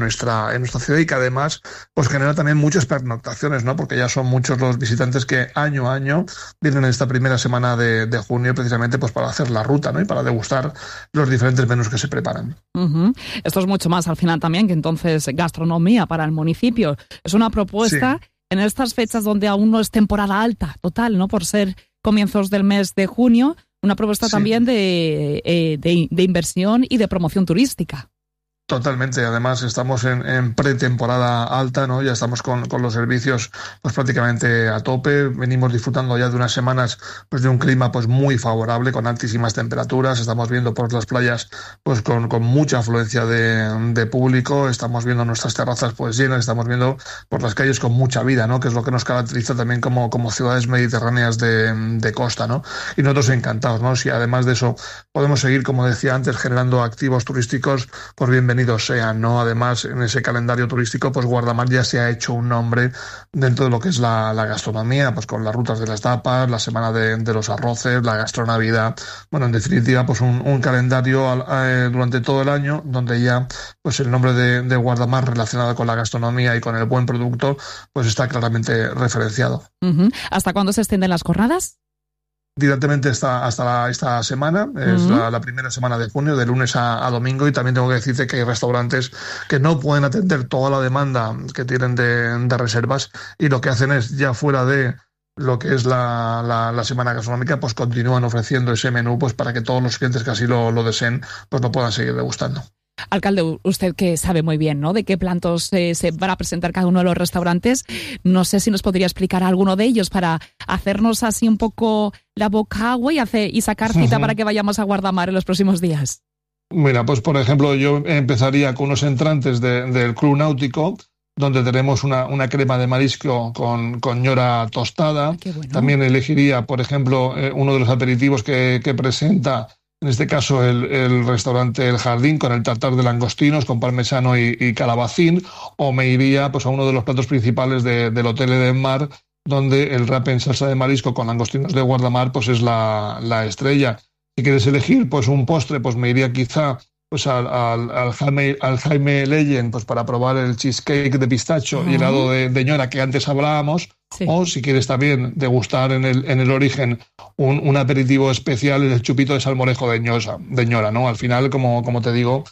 nuestra ciudad y que además pues genera también muchas pernoctaciones, ¿no? Porque ya son muchos los visitantes que año a año vienen en esta primera semana de junio precisamente pues para hacer la ruta, ¿no? Y para degustar los diferentes menús que se preparan. Uh-huh. Esto es mucho más al final también que entonces gastronomía para el municipio. Es una propuesta en estas fechas donde aún no es temporada alta, total, ¿no? Por ser comienzos del mes de junio, una propuesta también de inversión y de promoción turística. Totalmente, además estamos en pretemporada alta, ¿no? Ya estamos con los servicios pues prácticamente a tope, venimos disfrutando ya de unas semanas pues de un clima pues muy favorable, con altísimas temperaturas, estamos viendo por las playas pues con mucha afluencia de público, estamos viendo nuestras terrazas pues llenas, estamos viendo por las calles con mucha vida, ¿no? Que es lo que nos caracteriza también como ciudades mediterráneas de costa, ¿no? Y nosotros encantados, ¿no? Si además de eso podemos seguir, como decía antes, generando activos turísticos, pues bienvenidos sean, ¿no? Además, en ese calendario turístico, pues Guardamar ya se ha hecho un nombre dentro de lo que es la gastronomía, pues con las rutas de las tapas, la semana de los arroces, la gastronavidad, bueno, en definitiva, pues un calendario durante todo el año, donde ya pues el nombre de Guardamar relacionado con la gastronomía y con el buen producto, pues está claramente referenciado. Uh-huh. ¿Hasta cuándo se extienden las jornadas? Directamente hasta esta semana, es la primera semana de junio, de lunes a domingo, y también tengo que decirte que hay restaurantes que no pueden atender toda la demanda que tienen de reservas, y lo que hacen es, ya fuera de lo que es la semana gastronómica, pues continúan ofreciendo ese menú pues para que todos los clientes que así lo deseen, pues lo puedan seguir degustando. Alcalde, usted que sabe muy bien, ¿no?, de qué platos se van a presentar cada uno de los restaurantes, no sé si nos podría explicar alguno de ellos para hacernos así un poco la boca agua y sacar cita para que vayamos a Guardamar en los próximos días. Mira, pues por ejemplo, yo empezaría con unos entrantes del Club Náutico, donde tenemos una crema de marisco con ñora tostada. Qué bueno. También elegiría, por ejemplo, uno de los aperitivos que presenta, en este caso el restaurante El Jardín, con el tartar de langostinos con parmesano y calabacín, o me iría pues a uno de los platos principales del Hotel Eden Mar, donde el wrap en salsa de marisco con langostinos de Guardamar pues es la estrella. Si quieres elegir pues un postre, pues me iría quizá pues al Jaime Legend, pues para probar el cheesecake de pistacho y helado de ñora que antes hablábamos. Sí. O si quieres también degustar en el Origen un aperitivo especial, el chupito de salmorejo de ñora, ¿no? Al final, como te digo,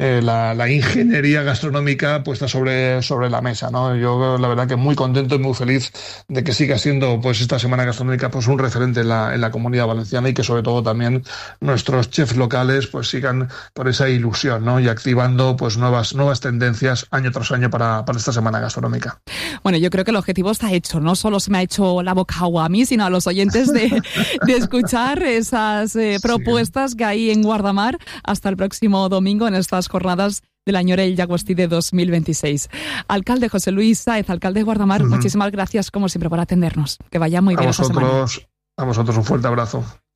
la ingeniería gastronómica puesta sobre la mesa, ¿no? Yo la verdad que muy contento y muy feliz de que siga siendo pues esta semana gastronómica pues un referente en la Comunidad Valenciana, y que sobre todo también nuestros chefs locales pues sigan por esa ilusión, ¿no? Y activando pues nuevas tendencias año tras año para esta semana gastronómica. Bueno, yo creo que el objetivo está hecho. No solo se me ha hecho la boca agua a mí, sino a los oyentes de escuchar esas propuestas que hay en Guardamar hasta el próximo domingo en estas jornadas del Añorell Llagostí de 2026. Alcalde José Luis Sáez, alcalde de Guardamar, muchísimas gracias como siempre por atendernos. Que vaya muy bien esta semana. A vosotros un fuerte abrazo.